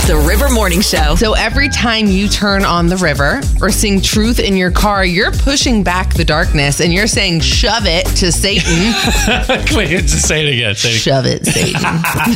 The River Morning Show. So every time you turn on the river or sing truth in your car, you're pushing back the darkness and you're saying, shove it to Satan. Wait, just say it again. Shove it, Satan.